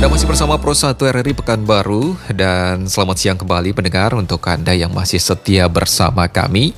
Anda masih bersama Pro 1 RRI Pekanbaru dan selamat siang kembali pendengar untuk Anda yang masih setia bersama kami.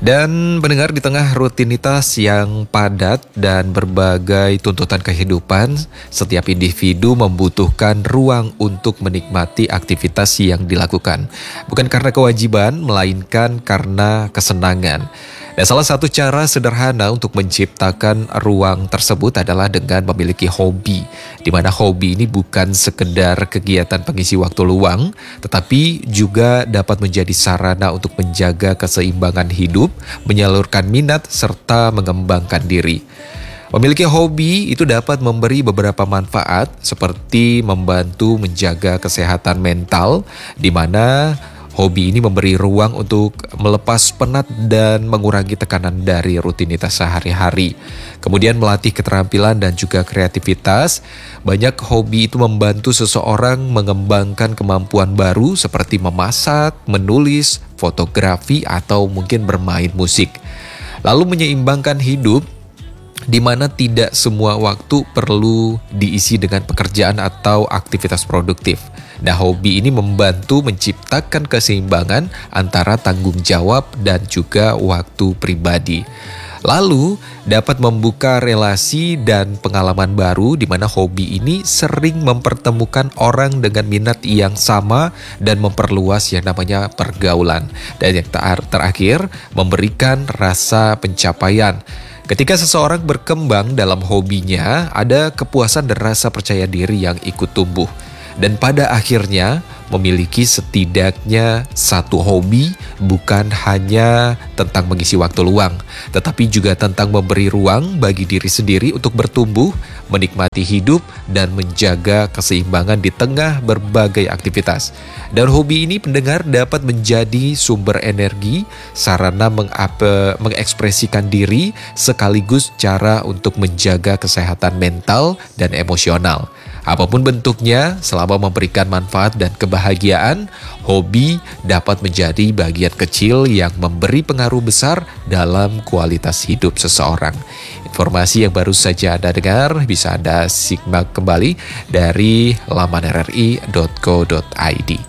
Dan pendengar, di tengah rutinitas yang padat dan berbagai tuntutan kehidupan, setiap individu membutuhkan ruang untuk menikmati aktivitas yang dilakukan. Bukan karena kewajiban, melainkan karena kesenangan. Dan salah satu cara sederhana untuk menciptakan ruang tersebut adalah dengan memiliki hobi, di mana hobi ini bukan sekedar kegiatan pengisi waktu luang, tetapi juga dapat menjadi sarana untuk menjaga keseimbangan hidup, menyalurkan minat, serta mengembangkan diri. Memiliki hobi itu dapat memberi beberapa manfaat, seperti membantu menjaga kesehatan mental, di mana hobi ini memberi ruang untuk melepas penat dan mengurangi tekanan dari rutinitas sehari-hari. Kemudian melatih keterampilan dan juga kreativitas. Banyak hobi itu membantu seseorang mengembangkan kemampuan baru seperti memasak, menulis, fotografi, atau mungkin bermain musik. Lalu menyeimbangkan hidup, di mana tidak semua waktu perlu diisi dengan pekerjaan atau aktivitas produktif. Nah, hobi ini membantu menciptakan keseimbangan antara tanggung jawab dan juga waktu pribadi. Lalu, dapat membuka relasi dan pengalaman baru di mana hobi ini sering mempertemukan orang dengan minat yang sama dan memperluas yang namanya pergaulan. Dan yang terakhir, memberikan rasa pencapaian. Ketika seseorang berkembang dalam hobinya, ada kepuasan dan rasa percaya diri yang ikut tumbuh. Dan pada akhirnya memiliki setidaknya satu hobi bukan hanya tentang mengisi waktu luang, tetapi juga tentang memberi ruang bagi diri sendiri untuk bertumbuh, menikmati hidup, dan menjaga keseimbangan di tengah berbagai aktivitas. Dan hobi ini pendengar dapat menjadi sumber energi, sarana mengekspresikan diri, sekaligus cara untuk menjaga kesehatan mental dan emosional. Apapun bentuknya, selama memberikan manfaat dan kebahagiaan, hobi dapat menjadi bagian kecil yang memberi pengaruh besar dalam kualitas hidup seseorang. Informasi yang baru saja Anda dengar bisa Anda simak kembali dari laman rri.co.id.